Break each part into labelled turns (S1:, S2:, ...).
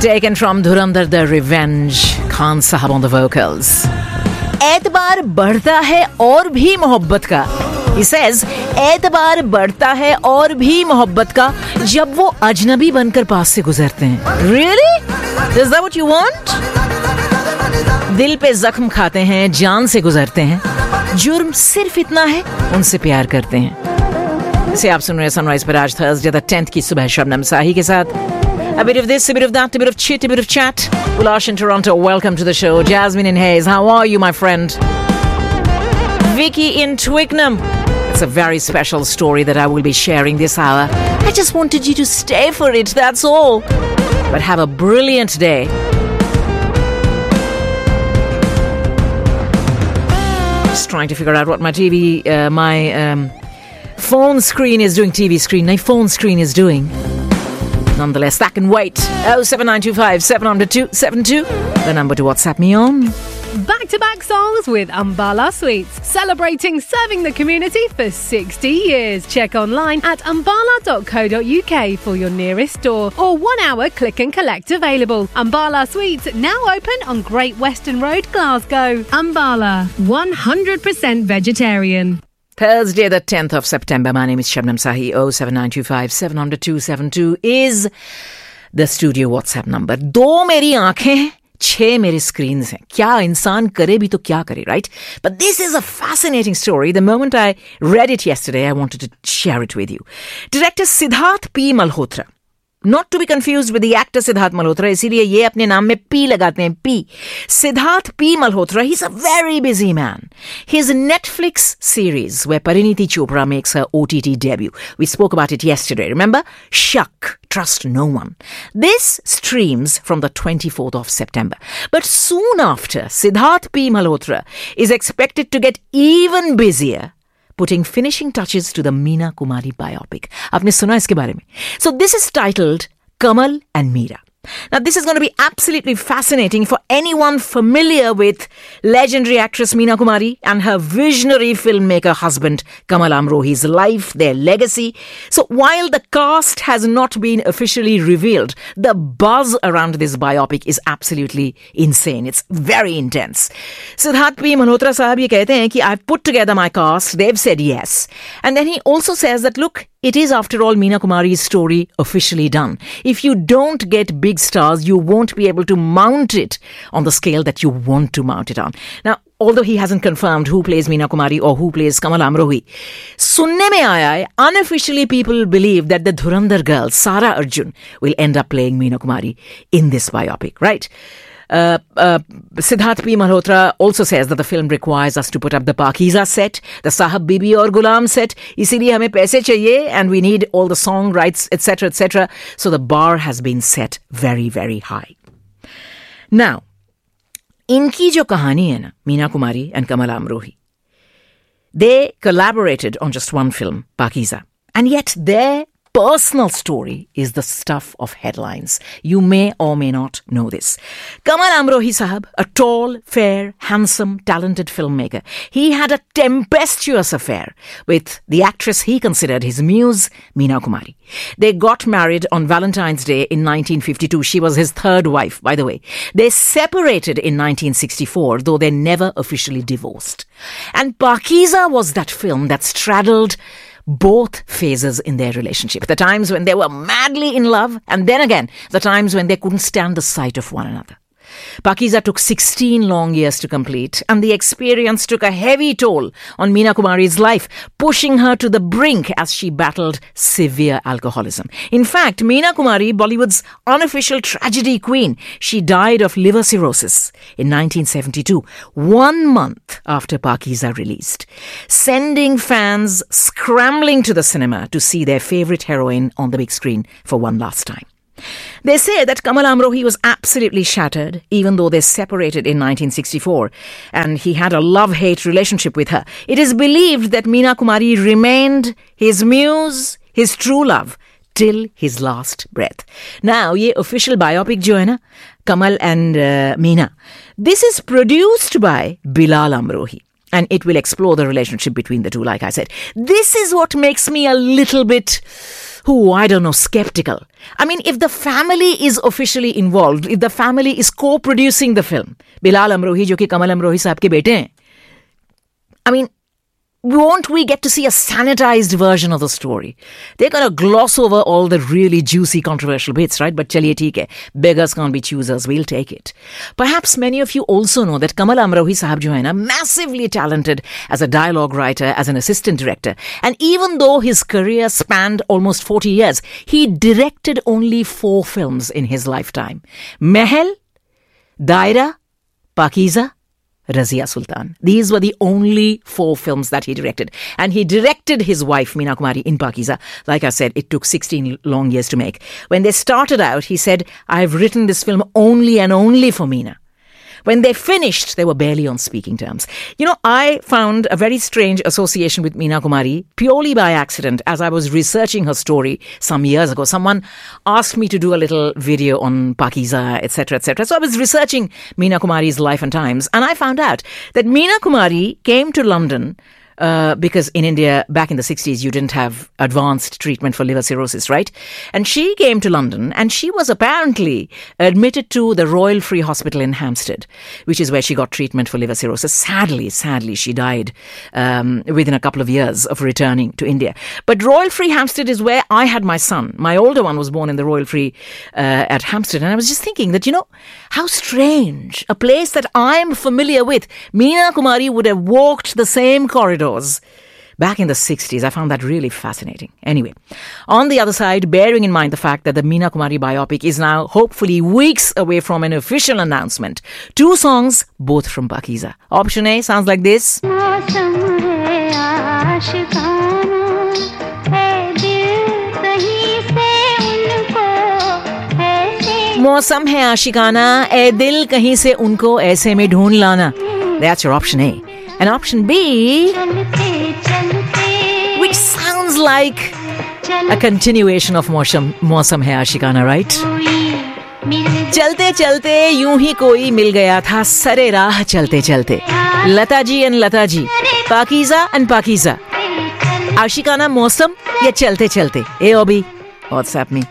S1: Taken from Dhurandhar the Revenge, Khan Sahab on the vocals. एतबार बढ़ता है और भी मोहब्बत का. He says, एतबार बढ़ता है और भी मोहब्बत का जब वो अजनबी बनकर पास से गुजरते हैं. Really? Is that what you want? दिल पे जख्म खाते हैं, जान से गुजरते हैं. जुर्म सिर्फ इतना है, उनसे प्यार करते हैं. इसे आप सुन रहे हैं सनराइज पर आज थर्सडे द 10th की सुबह शबनम साही के साथ. A bit of this, a bit of that, a bit of chit, a bit of chat. Ulash in Toronto, welcome to the show. Jasmine in Hayes, how are you, my friend? Vicky in Twickenham. It's a very special story that I will be sharing this hour. I just wanted you to stay for it, that's all. But have a brilliant day. Just trying to figure out what my phone screen is doing. My phone screen is doing. Nonetheless, that can wait. 07925 700 272. The number to WhatsApp me on.
S2: Back-to-back songs with Ambala Sweets. Celebrating serving the community for 60 years. Check online at ambala.co.uk for your nearest store. Or 1 hour click and collect available. Ambala Sweets now open on Great Western Road, Glasgow. Ambala, 100% vegetarian.
S1: Thursday, the 10th of September. My name is Shabnam Sahi. 07925 700 272 is the studio WhatsApp number. 2 मेरी आंखें हैं, 6 मेरे screens हैं. क्या इंसान करे भी तो क्या करे, right? But this is a fascinating story. The moment I read it yesterday, I wanted to share it with you. Director Siddharth P. Malhotra. Not to be confused with the actor Siddharth Malhotra, इसीलिए ये अपने नाम में P लगाते हैं, P. Siddharth P. Malhotra, he's a very busy man. His Netflix series, where Pariniti Chopra makes her OTT debut. We spoke about it yesterday, remember? Shak, Trust No One. This streams from the 24th of September. But soon after, Siddharth P. Malhotra is expected to get even busier, putting finishing touches to the Meena Kumari biopic. Aapne suna iske baare mein? So this is titled Kamal and Meera. Now this is going to be absolutely fascinating for anyone familiar with legendary actress Meena Kumari and her visionary filmmaker husband Kamal Amrohi's life, their legacy. So while the cast has not been officially revealed, the buzz around this biopic is absolutely insane. It's very intense. Siddharth P. Malhotra sahab ye kehte hain ki I've put together my cast, they've said yes. And then he also says that look, it is after all Meena Kumari's story officially done. If you don't get big stars, you won't be able to mount it on the scale that you want to mount it on. Now, although he hasn't confirmed who plays Meena Kumari or who plays Kamal Amrohi, sunne mein aaya hai, unofficially people believe that the Dhurandhar girl, Sara Arjun, will end up playing Meena Kumari in this biopic, right? Siddharth P. Malhotra also says that the film requires us to put up the Pakiza set, the Sahab Bibi aur Gulam set. Isliye hame paise chahiye and we need all the song rights, etc., etc. So the bar has been set very, very high. Now, inki jo kahani hai na, Meena Kumari and Kamal Amrohi, they collaborated on just one film, Pakiza. And yet their personal story is the stuff of headlines. You may or may not know this. Kamal Amrohi sahab, a tall, fair, handsome, talented filmmaker. He had a tempestuous affair with the actress he considered his muse, Meena Kumari. They got married on Valentine's Day in 1952. She was his third wife, by the way. They separated in 1964, though they never officially divorced. And Pakiza was that film that straddled both phases in their relationship. The times when they were madly in love, and then again, the times when they couldn't stand the sight of one another. Pakiza took 16 long years to complete, and the experience took a heavy toll on Meena Kumari's life, pushing her to the brink as she battled severe alcoholism. In fact, Meena Kumari, Bollywood's unofficial tragedy queen, she died of liver cirrhosis in 1972, 1 month after Pakiza released, sending fans scrambling to the cinema to see their favourite heroine on the big screen for one last time. They say that Kamal Amrohi was absolutely shattered, even though they separated in 1964, and he had a love-hate relationship with her. It is believed that Meena Kumari remained his muse, his true love, till his last breath. Now, ye official biopic jo hai na, Kamal and Meena, this is produced by Bilal Amrohi. And it will explore the relationship between the two, like I said. This is what makes me a little bit, skeptical. I mean, if the family is officially involved, if the family is co-producing the film, Bilal Amrohi, jo ki Kamal Amrohi sahab ke bete hain, I mean, won't we get to see a sanitized version of the story? They're going to gloss over all the really juicy, controversial bits, right? But chaliye theek hai. Beggars can't be choosers. We'll take it. Perhaps many of you also know that Kamal Amrohi sahab jo hai na, massively talented as a dialogue writer, as an assistant director. And even though his career spanned almost 40 years, he directed only 4 films in his lifetime. Mahal, Daira, Pakiza, Razia Sultan. These were the only 4 films that he directed. And he directed his wife, Meena Kumari, in Pakiza. Like I said, it took 16 long years to make. When they started out, he said, I've written this film only and only for Meena. When they finished, they were barely on speaking terms. You know, I found a very strange association with Meena Kumari purely by accident as I was researching her story some years ago. Someone asked me to do a little video on Pakiza, etc., etc. So I was researching Meena Kumari's life and times, and I found out that Meena Kumari came to London because in India, back in the 60s, you didn't have advanced treatment for liver cirrhosis, right? And she came to London and she was apparently admitted to the Royal Free Hospital in Hampstead, which is where she got treatment for liver cirrhosis. Sadly, she died within a couple of years of returning to India. But Royal Free Hampstead is where I had my son. My older one was born in the Royal Free at Hampstead. And I was just thinking that, how strange. A place that I'm familiar with. Meena Kumari would have walked the same corridors back in the 60s. I found that really fascinating. Anyway, on the other side, bearing in mind the fact that the Meena Kumari biopic is now hopefully weeks away from an official announcement, 2 songs, both from Pakiza. Option A sounds like this. मौसम है आशिकाना ए दिल कहीं से उनको ऐसे में ढूंढ लाना. That's your option A. And option B, which sounds like a continuation of मौसम है आशिकाना, right? चलते चलते यूं ही कोई मिल गया था सरे राह चलते चलते. Lata ji and Lata ji, Pakiza and Pakiza. आशिकाना मौसम या चलते चलते? A or B? WhatsApp me.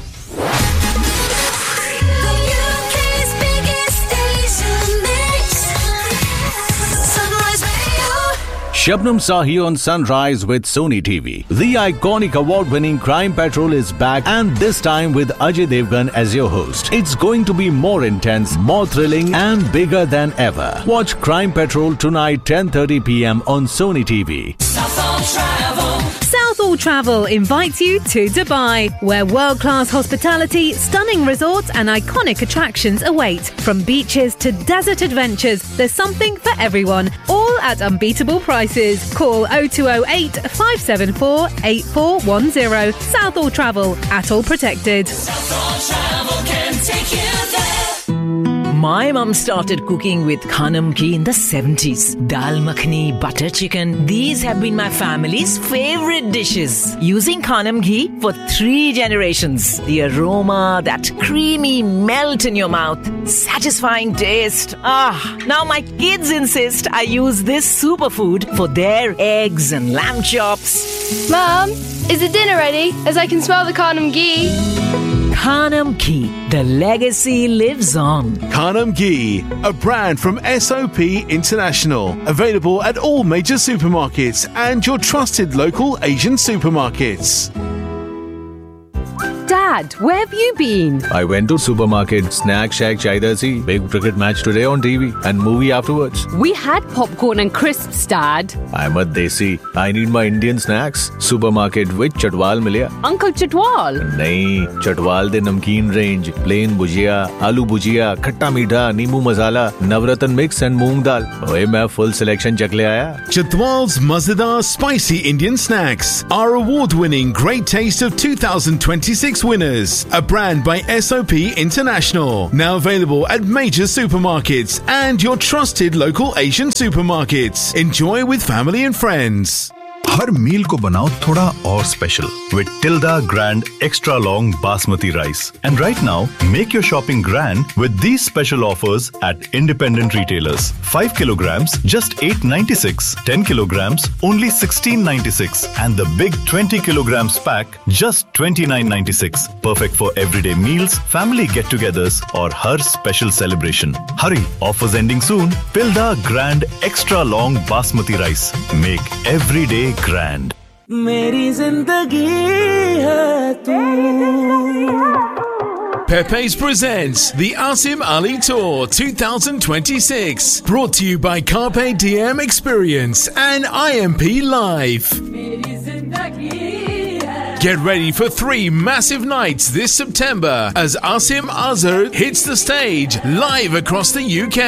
S3: Shabnam Sahi on Sunrise with Sony TV. The iconic award-winning Crime Patrol is back, and this time with Ajay Devgan as your host. It's going to be more intense, more thrilling and bigger than ever. Watch Crime Patrol tonight 10:30 p.m. on Sony TV.
S2: Southall Travel invites you to Dubai, where world-class hospitality, stunning resorts and iconic attractions await. From beaches to desert adventures, there's something for everyone, all at unbeatable prices. Call 0208 574 8410. Southall Travel, ATOL protected.
S4: Southall Travel can take you there.
S1: My mum started cooking with Khanam ghee in the 70s. Dal makhani, butter chicken. These have been my family's favorite dishes. Using Khanam ghee for 3 generations. The aroma, that creamy melt in your mouth. Satisfying taste. Now my kids insist I use this superfood for their eggs and lamb chops.
S5: Mum, is the dinner ready? As I can smell the Khanam ghee.
S1: Khanam ghee. The legacy lives on.
S6: Khanam ghee, a brand from SOP International. Available at all major supermarkets and your trusted local Asian supermarkets.
S7: Dad, where have you been?
S3: I went to supermarket, snack shack Chaidasi, big cricket match today on TV and movie afterwards.
S7: We had popcorn and crisps, Dad.
S3: I'm a desi. I need my Indian snacks. Supermarket with Chatwal milya.
S7: Uncle Chatwal?
S3: Nahin, Chatwal de namkeen range. Plain bhujia, aloo bhujia, khatta meetha, neembu masala, navratan mix and moong dal. Oye, main full selection chak le aaya.
S6: Chatwal's Mazadar Spicy Indian Snacks are award-winning Great Taste of 2026 winners. A brand by SOP International. Now available at major supermarkets and your trusted local Asian supermarkets. Enjoy with family and friends.
S8: हर मील को बनाओ थोड़ा और special with Tilda Grand Extra Long Basmati Rice. And right now, make your shopping grand with these special offers at independent retailers. 5 kilograms, just $8.96. 10 kilograms, only $16.96. And the big 20 kilograms pack, just $29.96. Perfect for everyday meals, family get-togethers, or her special celebration. Hurry, offers ending soon. Tilda Grand Extra Long Basmati Rice. Make every day grand.
S4: मेरी जिंदगी है तू.
S6: Pepe's presents the Asim Ali Tour 2026, brought to you by Carpe Diem Experience and IMP Live. Get ready for 3 massive nights this September as Asim Azhar hits the stage live across the UK.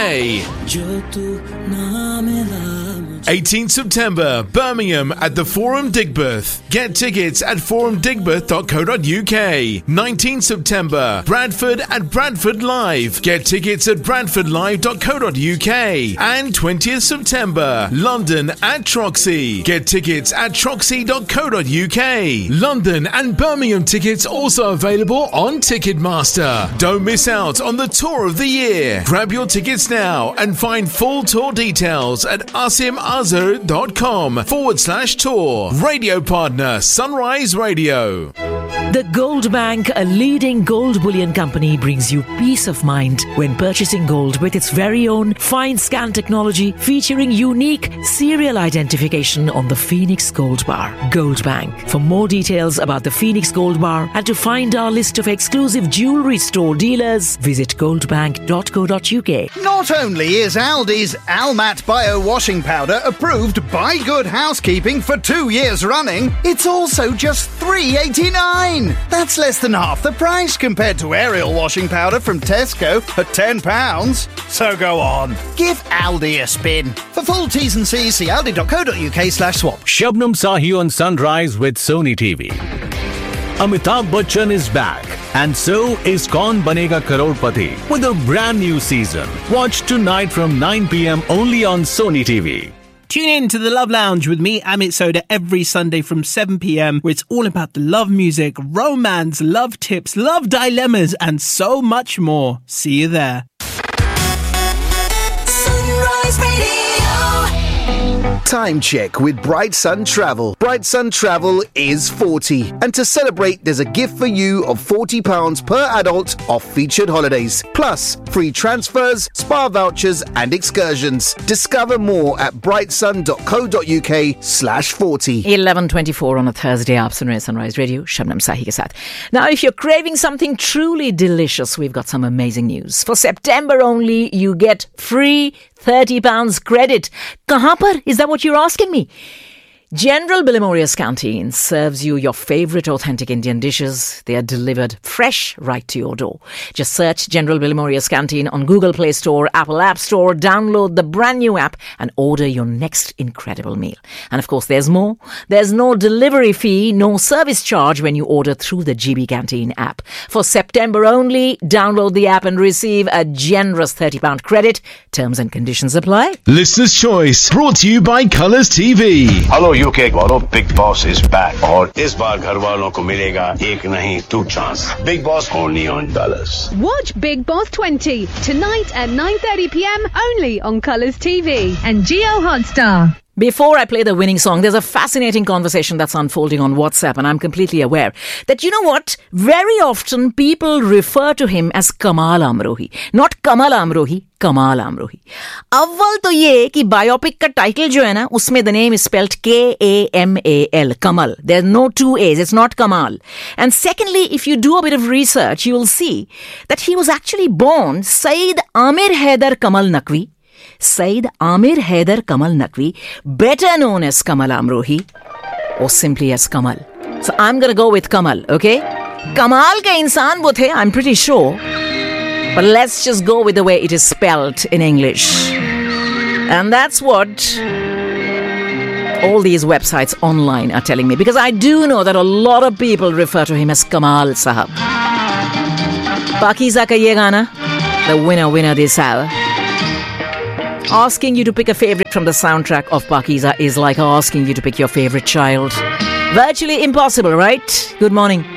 S6: 18th September, Birmingham at the Forum Digbeth. Get tickets at forumdigbeth.co.uk. 19th September, Bradford at Bradford Live. Get tickets at bradfordlive.co.uk. And 20th September, London at Troxy. Get tickets at troxy.co.uk. London and Birmingham tickets also available on Ticketmaster. Don't miss out on the tour of the year. Grab your tickets now and find full tour details at asimazhar.com/tour. Radio partner Sunrise Radio.
S1: The Gold Bank, a leading gold bullion company, brings you peace of mind when purchasing gold with its very own fine scan technology featuring unique serial identification on the Phoenix Gold Bar. Gold Bank. For more details about the Phoenix Gold Bar and to find our list of exclusive jewelry store dealers, visit goldbank.co.uk.
S9: Not only is Aldi's Almat Bio Washing Powder approved by Good Housekeeping for 2 years running, it's also just $3.89. That's less than half the price compared to Ariel washing powder from Tesco at £10. So go on, give Aldi a spin. For full T's and C's, see aldi.co.uk/swap.
S3: Shabnam Sahi on Sunrise with Sony TV. Amitabh Bachchan is back, and so is Kaun Banega Crorepati with a brand new season. Watch tonight from 9 p.m. only on Sony TV.
S10: Tune in to the Love Lounge with me, Amit Soda, every Sunday from 7 p.m, where it's all about the love music, romance, love tips, love dilemmas, and so much more. See you there.
S4: Sunrise Radio.
S9: Time check with Bright Sun Travel. Bright Sun Travel is 40. And to celebrate, there's a gift for you of £40 per adult off featured holidays. Plus, free transfers, spa vouchers and excursions. Discover more at brightsun.co.uk/40.
S1: 11:24 on a Thursday. Aap sun rahe hain Sunrise Radio, Shabnam Sahi ke saath. Now, if you're craving something truly delicious, we've got some amazing news. For September only, you get free £30 credit. Kahan par? Is that what you're asking me? General Billimoria's Canteen serves you your favorite authentic Indian dishes. They are delivered fresh right to your door. Just search General Billimoria's Canteen on Google Play Store, Apple App Store, download the brand new app and order your next incredible meal. And of course, there's more. There's no delivery fee, no service charge when you order through the GB Canteen app. For September only, download the app and receive a generous £30 credit. Terms and conditions apply.
S6: Listener's Choice, brought to you by Colours TV.
S11: Hello UK वालों, Big Boss is back और इस बार घर वालों को मिलेगा एक नहीं 2 chance. Big Boss only on Colours.
S2: Watch Big Boss 20 tonight at 9:30 p.m. only on Colours TV and Geo Hotstar.
S1: Before I play the winning song, there's a fascinating conversation that's unfolding on WhatsApp, and I'm completely aware that, you know what, very often people refer to him as Kamal Amrohi. Not Kamal Amrohi, Kamal Amrohi. अव्वल तो ये कि biopic का title जो है ना, उसमें the name is spelled K-A-M-A-L, Kamal. There's no 2 A's, it's not Kamal. And secondly, if you do a bit of research, you will see that he was actually born Saeed Amir Haider Kamal Naqvi. Saeed Amir Haider Kamal Naqvi, better known as Kamal Amrohi, or simply as Kamal. So I'm going to go with Kamal, okay? Kamal ka insaan wo the, I'm pretty sure. But let's just go with the way it is spelled in English. And that's what all these websites online are telling me. Because I do know that a lot of people refer to him as Kamal Sahab. Pakiza ka ye gana, the winner this hour. Asking you to pick a favourite from the soundtrack of Pakeeza is like asking you to pick your favourite child. Virtually impossible, right? Good morning.